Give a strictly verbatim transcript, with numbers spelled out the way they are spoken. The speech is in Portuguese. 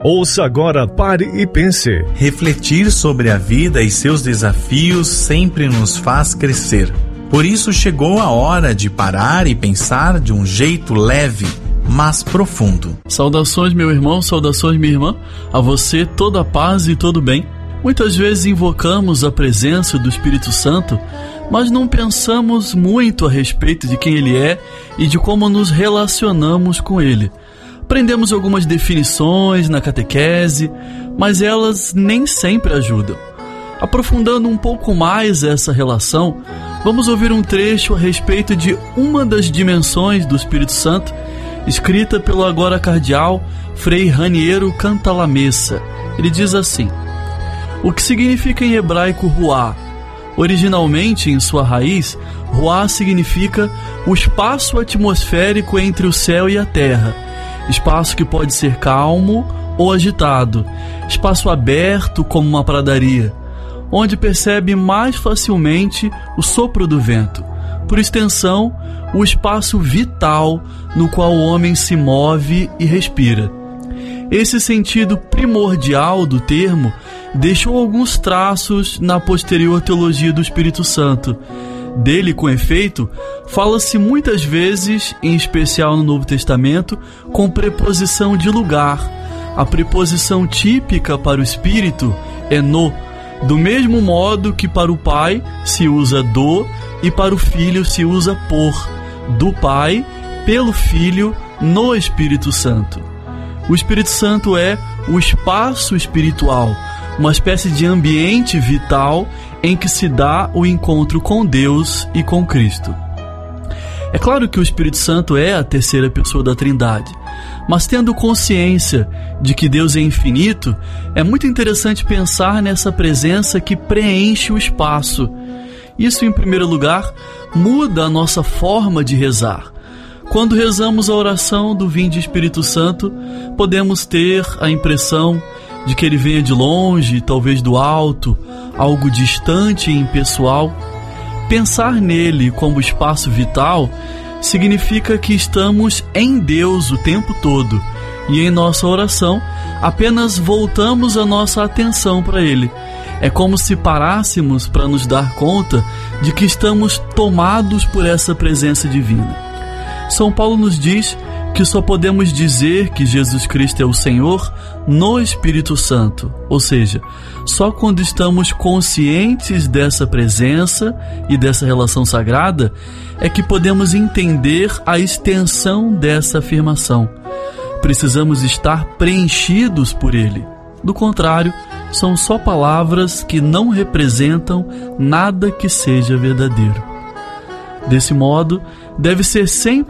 Ouça agora, pare e pense. Refletir sobre a vida e seus desafios sempre nos faz crescer. Por isso chegou a hora de parar e pensar de um jeito leve, mas profundo. Saudações, meu irmão, saudações, minha irmã. A você toda a paz e todo bem. Muitas vezes invocamos a presença do Espírito Santo, mas não pensamos muito a respeito de quem Ele é e de como nos relacionamos com Ele. Aprendemos algumas definições na catequese, mas elas nem sempre ajudam. Aprofundando um pouco mais essa relação, vamos ouvir um trecho a respeito de uma das dimensões do Espírito Santo, escrita pelo agora cardeal Frei Raniero Cantalamessa. Ele diz assim: o que significa em hebraico ruá? Originalmente, em sua raiz, ruá significa o espaço atmosférico entre o céu e a terra. Espaço que pode ser calmo ou agitado, espaço aberto como uma pradaria, onde percebe mais facilmente o sopro do vento. Por extensão, o espaço vital no qual o homem se move e respira. Esse sentido primordial do termo deixou alguns traços na posterior teologia do Espírito Santo. Dele, com efeito, fala-se muitas vezes, em especial no Novo Testamento, com preposição de lugar. A preposição típica para o Espírito é no, do mesmo modo que para o Pai se usa do e para o Filho se usa por, do Pai, pelo Filho, no Espírito Santo. O Espírito Santo é o espaço espiritual, uma espécie de ambiente vital em que se dá o encontro com Deus e com Cristo. É claro que o Espírito Santo é a terceira pessoa da Trindade, mas tendo consciência de que Deus é infinito, é muito interessante pensar nessa presença que preenche o espaço. Isso, em primeiro lugar, muda a nossa forma de rezar. Quando rezamos a oração do Vinde Espírito Santo, podemos ter a impressão de que ele venha de longe, talvez do alto, algo distante e impessoal. Pensar nele como espaço vital significa que estamos em Deus o tempo todo e em nossa oração apenas voltamos a nossa atenção para ele. É como se parássemos para nos dar conta de que estamos tomados por essa presença divina. São Paulo nos diz que só podemos dizer que Jesus Cristo é o Senhor no Espírito Santo, ou seja, só quando estamos conscientes dessa presença e dessa relação sagrada é que podemos entender a extensão dessa afirmação. Precisamos estar preenchidos por Ele. Do contrário, são só palavras que não representam nada que seja verdadeiro. Desse modo, deve ser sempre